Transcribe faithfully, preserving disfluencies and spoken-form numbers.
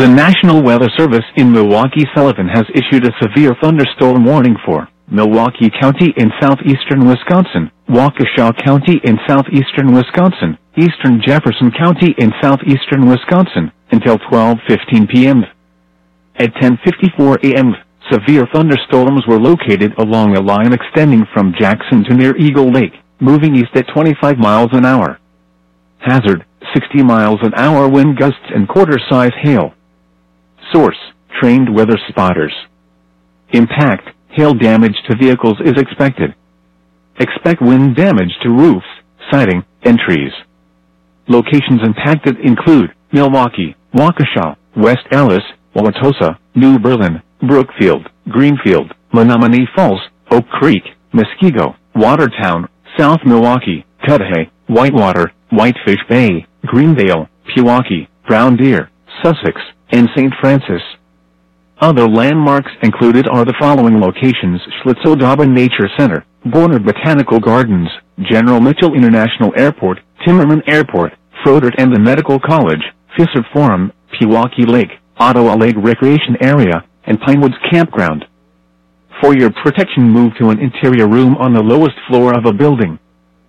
The National Weather Service in Milwaukee-Sullivan has issued a severe thunderstorm warning for Milwaukee County in southeastern Wisconsin, Waukesha County in southeastern Wisconsin, eastern Jefferson County in southeastern Wisconsin, until twelve fifteen p m At ten fifty-four a m, severe thunderstorms were located along a line extending from Jackson to near Eagle Lake, moving east at twenty-five miles an hour. Hazard, sixty miles an hour wind gusts and quarter-size hail. Source, trained weather spotters. Impact, hail damage to vehicles is expected. Expect wind damage to roofs, siding, and trees. Locations impacted include Milwaukee, Waukesha, West Allis, Wauwatosa, New Berlin, Brookfield, Greenfield, Menomonee Falls, Oak Creek, Muskego, Watertown, South Milwaukee, Cudahy, Whitewater, Whitefish Bay, Greenvale, Pewaukee, Brown Deer, Sussex, and Saint Francis. Other landmarks included are the following locations: Schlitzow-Daubin Nature Center, Borner Botanical Gardens, General Mitchell International Airport, Timmerman Airport, Froedtert and the Medical College, Fisher Forum, Pewaukee Lake, Ottawa Lake Recreation Area, and Pinewoods Campground. For your protection, move to an interior room on the lowest floor of a building.